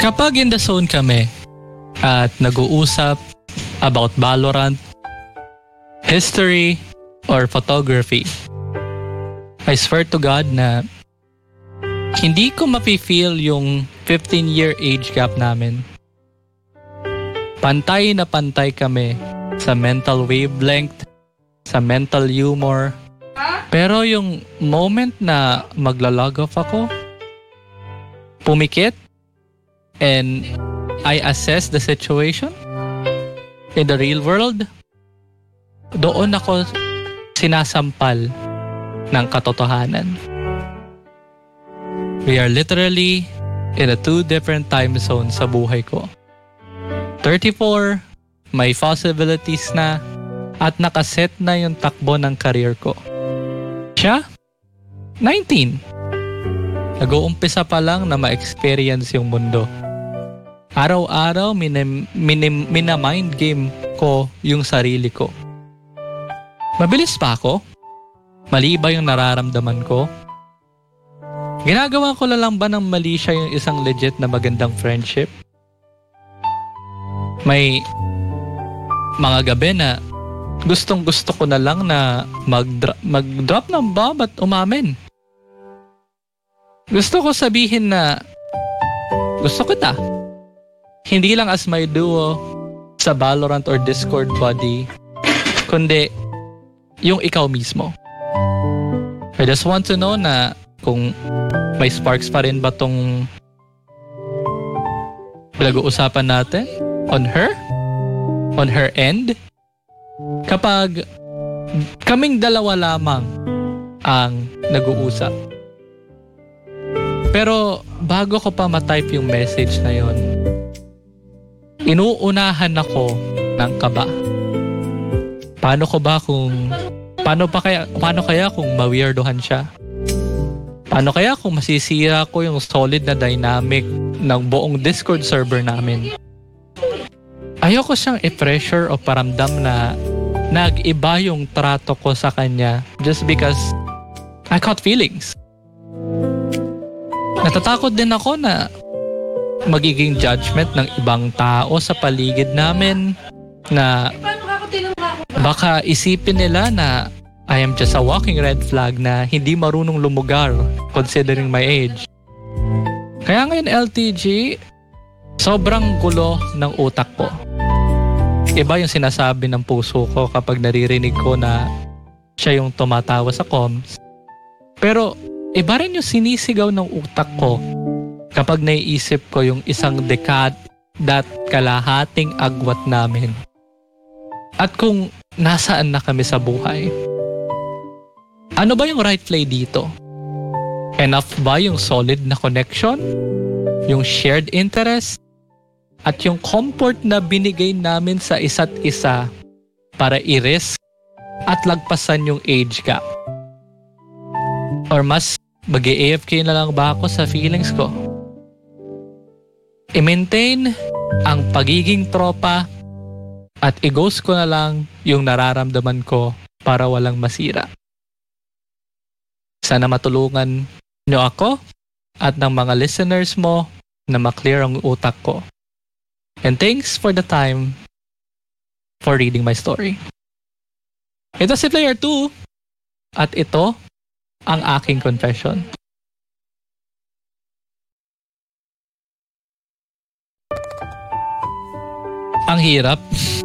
Kapag in the zone kami at nag-uusap about Valorant, history, or photography, I swear to God na hindi ko mafe-feel yung 15-year age gap namin. Pantay na pantay kami sa mental wavelength, sa mental humor. Pero yung moment na magla-log off ako, pumikit, and I assess the situation in the real world, doon ako sinasampal ng katotohanan. We are literally in a 2 different time zones sa buhay ko. 34, may possibilities na at nakaset na yung takbo ng career ko. Siya, 19. Nag-uumpisa pa lang na ma-experience yung mundo. Araw-araw mina-mind game ko yung sarili ko. Mabilis pa ako? Mali ba yung nararamdaman ko? Ginagawa ko lang ba ng mali siya yung isang legit na magandang friendship? May mga gabi na gustong-gusto ko na lang na mag-drop ng bomb at umamin. Gusto ko sabihin na gusto kita. Hindi lang as my duo sa Valorant or Discord buddy, kundi yung ikaw mismo. I just want to know na kung may sparks pa rin ba tong pinag-uusapan natin on her end, kapag kaming dalawa lamang ang nag-uusap. Pero bago ko pa ma-type yung message na yon, inuunahan ako ng kaba. Paano kaya kung ma-weirdohan siya? Paano kaya kung masisira ko yung solid na dynamic ng buong Discord server namin? Ayoko siyang i-pressure o paramdam na nag-iba yung trato ko sa kanya just because I caught feelings. Natatakot din ako na magiging judgment ng ibang tao sa paligid namin, na baka isipin nila na I am just a walking red flag na hindi marunong lumugar considering my age. Kaya ngayon LTG, sobrang gulo ng utak ko. Iba yung sinasabi ng puso ko kapag naririnig ko na siya yung tumatawa sa comms. Pero iba rin yung sinisigaw ng utak ko kapag naiisip ko yung isang kalahating agwat namin. At kung nasaan na kami sa buhay. Ano ba yung right play dito? Enough ba yung solid na connection? Yung shared interest? At yung comfort na binigay namin sa isa't isa para i-risk at lagpasan yung age gap? Or mas mag-AFK na lang ba ako sa feelings ko? I-maintain ang pagiging tropa at i-ghost ko na lang yung nararamdaman ko para walang masira. Sana matulungan nyo ako at ng mga listeners mo na maklear ang utak ko. And thanks for the time for reading my story. Ito si Player 2 at ito ang aking confession. Ang hirap.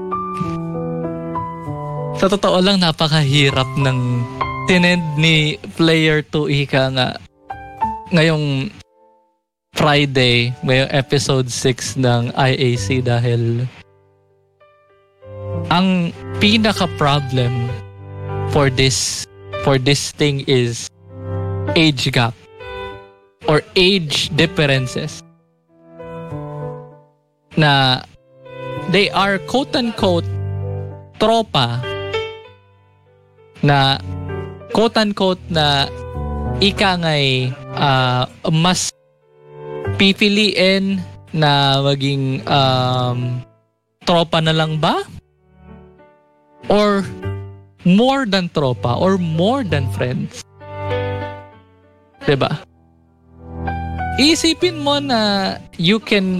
Sa totoo lang, napakahirap ng tinend ni Player 2 ika nga ngayong Friday, ngayong episode 6 ng IAC, dahil ang pinaka-problem for this thing is age gap or age differences na they are quote-unquote tropa na quote-unquote na ika nga'y mas pipiliin na maging tropa na lang ba? Or more than tropa or more than friends? Diba? Isipin mo na you can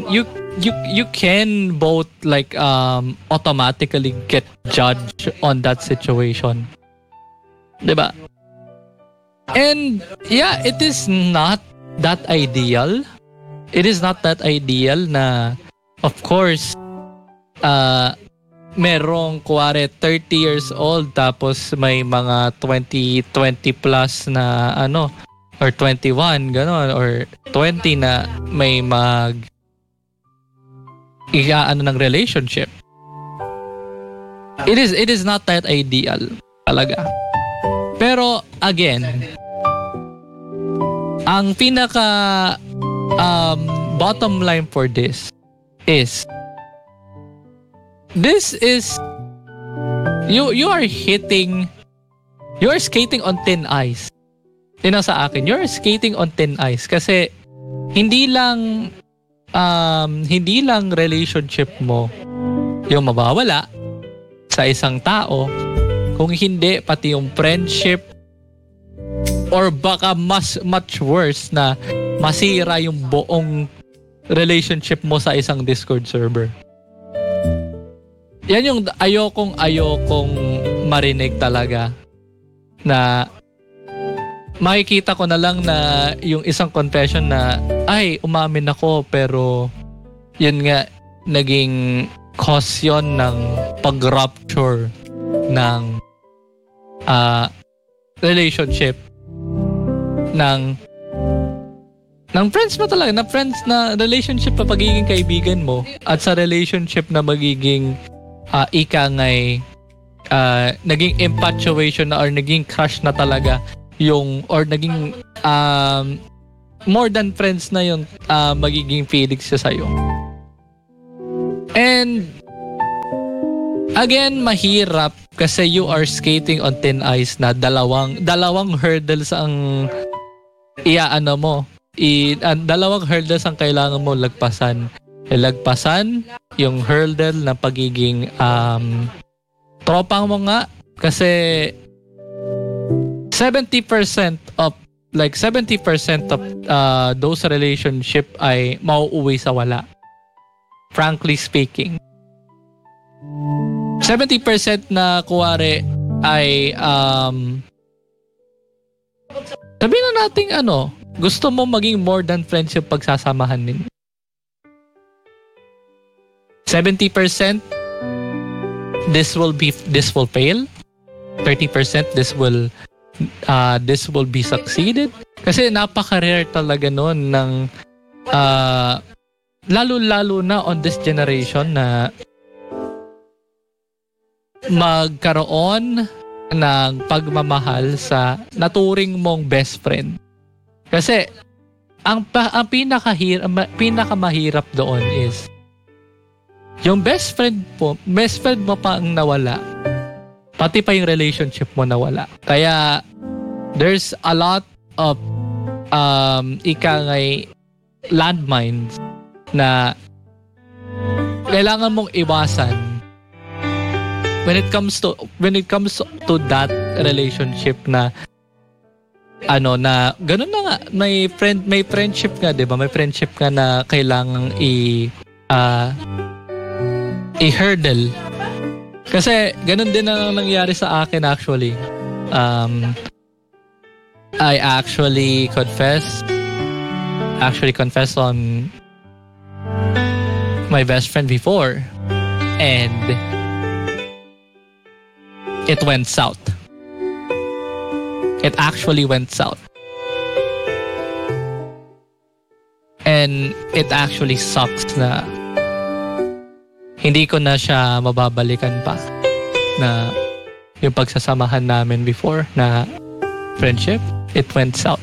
both like automatically get judged on that situation. 'Di ba? And yeah, it is not that ideal. It is not that ideal na of course merong kuwari 30 years old tapos may mga 20 plus na or 21 ganon or 20 na may ng relationship. It is not that ideal talaga. Pero again, ang pinaka bottom line for this is you are skating on thin ice. Yun sa akin, you're skating on thin ice kasi hindi lang relationship mo yung mabawala sa isang tao, kung hindi pati yung friendship or baka much worse na masira yung buong relationship mo sa isang Discord server. Yan yung ayokong marinig talaga na makikita ko na lang na yung isang confession na ay umamin ako pero yun nga naging cause yun ng pag-rupture ng relationship ng friends mo talaga, na friends na relationship na pagiging kaibigan mo at sa relationship na magiging naging infatuation na or naging crush na talaga yung or naging more than friends na yung magiging feelings siya sa'yo. And again, mahirap kasi you are skating on thin ice na dalawang hurdles ang dalawang hurdles ang kailangan mo lagpasan. Lagpasan yung hurdle na pagiging tropang mo nga kasi 70% of those relationship ay mauuwi sa wala. Frankly speaking. 70% na kuwari ay sabihin na natin gusto mo maging more than friendship pagsasamahan din. 70% this will fail. 30% this will be succeeded. Kasi napaka-rare talaga noon ng lalo na on this generation na magkaroon ng pagmamahal sa naturing mong best friend. Kasi ang pinakamahirap doon is yung best friend mo pa ang nawala, pati pa yung relationship mo nawala. Kaya there's a lot of landmines na kailangan mong iwasan when it comes to that relationship na na ganun na nga, may friendship nga, 'di ba? May friendship nga na kailangang i-hurdle. Kasi ganun din ang nangyari sa akin actually. I actually confessed on my best friend before, and it went south. It actually went south. And it actually sucks na hindi ko na siya mababalikan pa, na yung pagsasamahan namin before na friendship, it went south.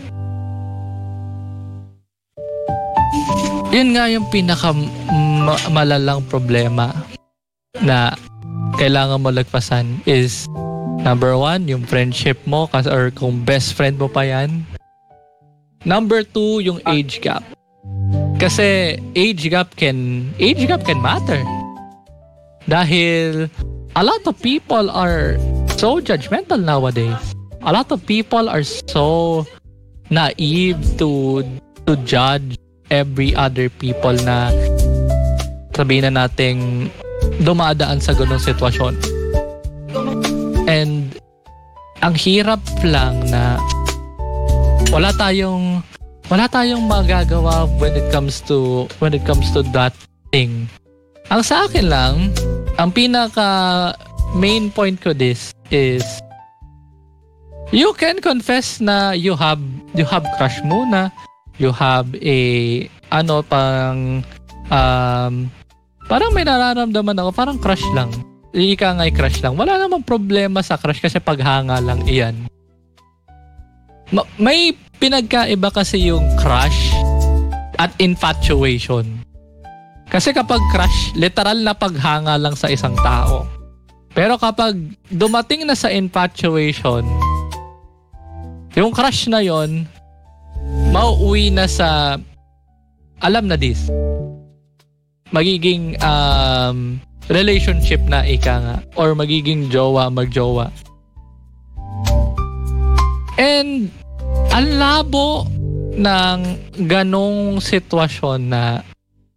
Yun nga yung malalang problema na kailangan mo lagpasan is number 1, yung friendship mo or kung best friend mo pa yan. Number 2, yung age gap. Kasi age gap can matter. Dahil a lot of people are so judgmental nowadays. A lot of people are so naive to judge every other people na sabihin na nating dumadaan sa ganung sitwasyon. And ang hirap lang na wala tayong magagawa when it comes to that thing. Ang sa akin lang, ang pinaka main point ko this is you can confess na you have crush muna. You have a parang may nararamdaman ako, parang crush lang. Ika nga'y crush lang. Wala namang problema sa crush kasi paghanga lang iyan. May pinagkaiba kasi yung crush at infatuation. Kasi kapag crush, literal na paghanga lang sa isang tao. Pero kapag dumating na sa infatuation, yung crush na yon mauuwi na sa alam na this. Magiging relationship na ika nga or magiging magjowa. And ang labo ng ganong sitwasyon na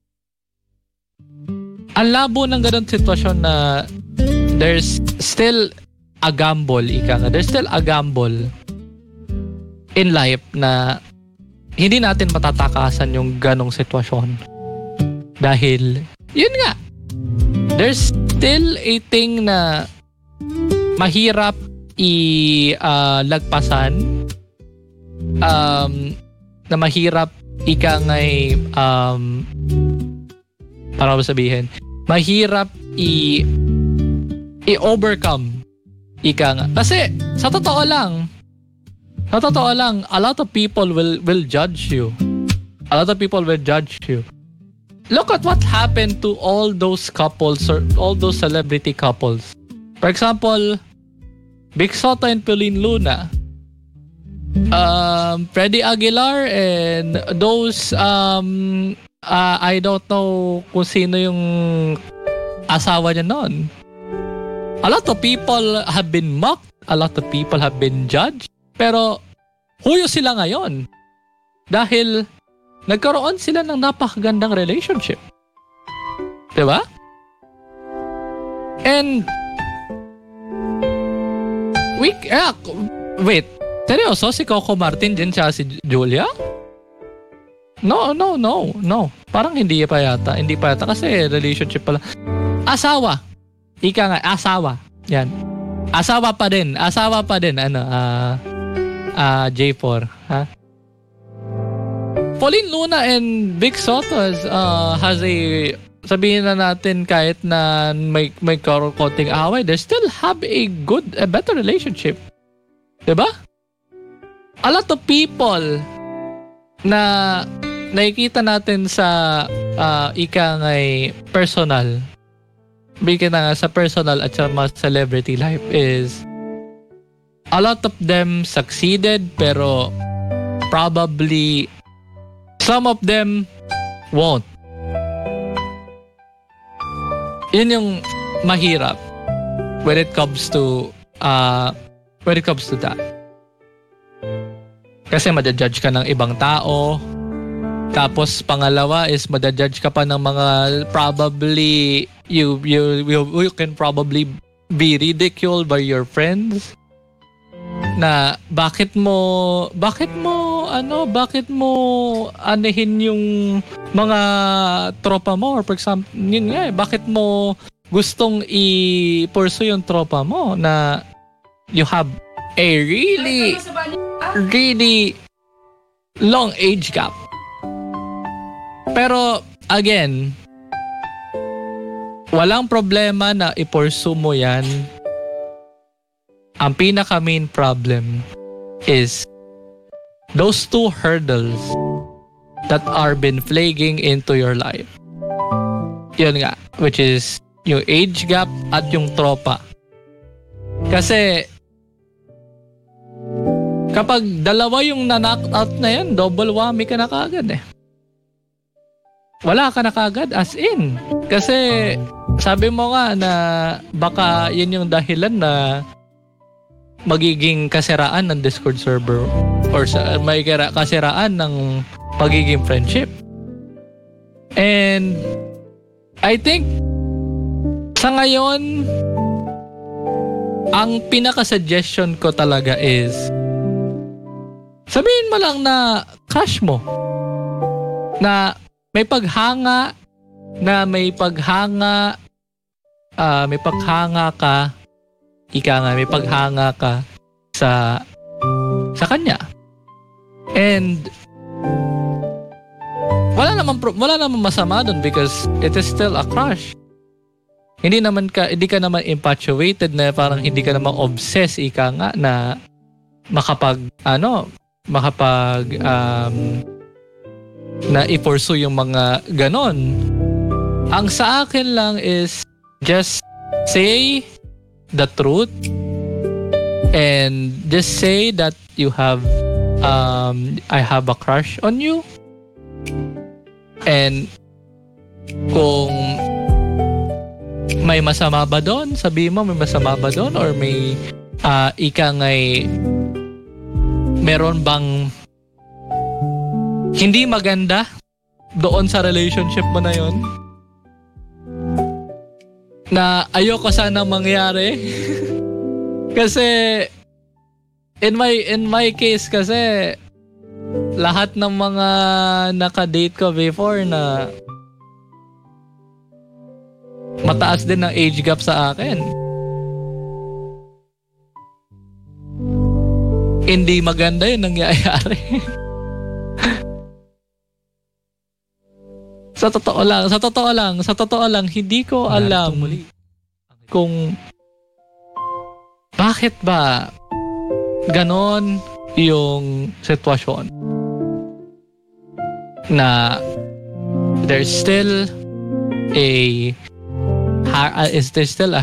there's still a gamble, ika nga. There's still a gamble in life na hindi natin matatakasan yung ganong sitwasyon. Dahil, yun nga, there's still a thing na mahirap lagpasan, na mahirap ika nga'y, para ba sabihin, mahirap i-overcome, ika nga. Kasi, sa totoo lang, a lot of people will judge you. A lot of people will judge you. Look at what happened to all those couples or all those celebrity couples. For example, Vic Soto and Pauline Luna, Freddie Aguilar and those I don't know kung sino yung asawa niya noon. A lot of people have been mocked, a lot of people have been judged. Pero huyo sila ngayon dahil nagkaroon sila ng napakagandang relationship. Diba? And wait, seryoso si Coco Martin din siya si Julia? No. Parang hindi pa yata kasi relationship pala. Asawa. Ika nga, asawa. Yan. Asawa pa din. J4, ha? Pauline Luna and Vic Soto has a, sabihin na natin kahit na may konting away, they still have a better relationship. Diba? A lot of people na nakikita natin sa ika nga'y personal, bigyan na nga sa personal at sa mga celebrity life is a lot of them succeeded pero probably some of them won't. Yun yung mahirap when it comes to that. Kasi madajudge ka ng ibang tao. Tapos pangalawa is madajudge ka pa ng mga probably you can probably be ridiculed by your friends. Na bakit mo anihin yung mga tropa mo, or for example yun nga bakit mo gustong i-pursue yung tropa mo na you have a really long age gap. Pero again, walang problema na i-pursue mo yan. Ang pinaka main problem is those two hurdles that are been plaguing into your life. Yun nga, which is yung age gap at yung tropa. Kasi kapag dalawa yung na-knock out na yan, double whammy ka na kaagad eh. Wala ka na kaagad as in. Kasi sabi mo nga na baka yun yung dahilan na magiging kasiraan ng Discord server or may kasiraan ng pagiging friendship. And I think sa ngayon, ang pinaka-suggestion ko talaga is sabihin mo lang na crush mo. Na may paghanga may paghanga ka, may paghanga ka sa kanya. And wala naman masama doon because it is still a crush. Hindi ka naman infatuated na parang hindi ka naman obsessed na na i-pursue yung mga ganon. Ang sa akin lang is just say the truth and just say that you have I have a crush on you. And kung may masama ba doon, sabi mo may masama ba doon, or may meron bang hindi maganda doon sa relationship mo na yon na ayoko sana mangyari. Kasi in my case kasi lahat ng mga naka-date ko before na mataas din ang age gap sa akin. Hindi maganda yun nangyayari. Sa totoo lang, hindi ko alam kung bakit ba ganon yung sitwasyon na there's still a